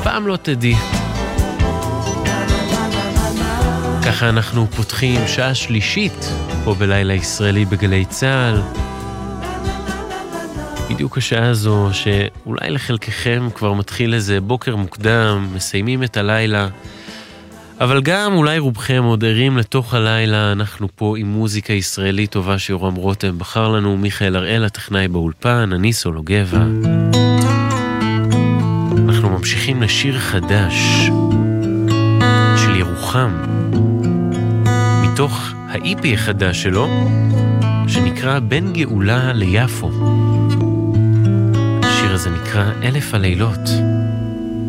פעם לא תדעי. ככה אנחנו פותחים שעה שלישית פה בלילה ישראלי בגלי צהל. בדיוק השעה הזו שאולי לחלקכם כבר מתחיל איזה בוקר מוקדם, מסיימים את הלילה, אבל גם אולי רובכם עוד ערים לתוך הלילה. אנחנו פה עם מוזיקה ישראלית טובה שיורם רותם בחר לנו, מיכאל הראל הטכנאי באולפן, אני סולו גבע. אנחנו ממשיכים לשיר חדש של ירוחם מתוך האיפי החדש שלו שנקרא בין גאולה ליפו. השיר הזה נקרא 1000 הלילות.